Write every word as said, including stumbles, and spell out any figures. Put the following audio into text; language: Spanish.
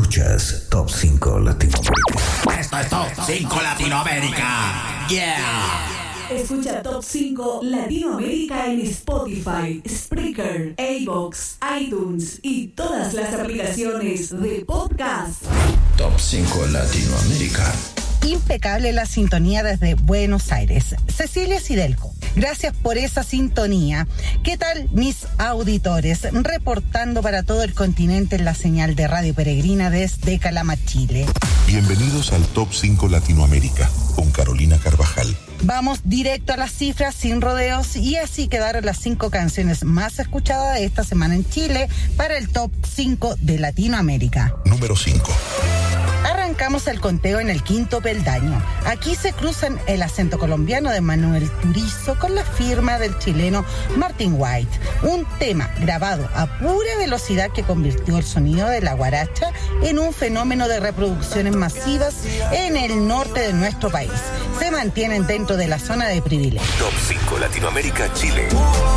Escuchas Top cinco Latinoamérica. Esto es Top cinco Latinoamérica. Yeah. Escucha Top cinco Latinoamérica en Spotify, Spreaker, iVoox, iTunes y todas las aplicaciones de podcast. Top cinco Latinoamérica. Impecable la sintonía desde Buenos Aires. Cecilia Sidelco, gracias por esa sintonía. ¿Qué tal, mis auditores? Reportando para todo el continente en la señal de Radio Peregrina desde Calama, Chile. Bienvenidos al Top cinco Latinoamérica con Carolina Carvajal. Vamos directo a las cifras sin rodeos y así quedaron las cinco canciones más escuchadas de esta semana en Chile para el Top cinco de Latinoamérica. Número cinco. Arrancamos el conteo en el quinto peldaño. Aquí se cruzan el acento colombiano de Manuel Turizo con la firma del chileno Martin White. Un tema grabado a pura velocidad que convirtió el sonido de la guaracha en un fenómeno de reproducciones masivas en el norte de nuestro país. Se mantienen dentro de la zona de privilegio. Top cinco Latinoamérica, Chile.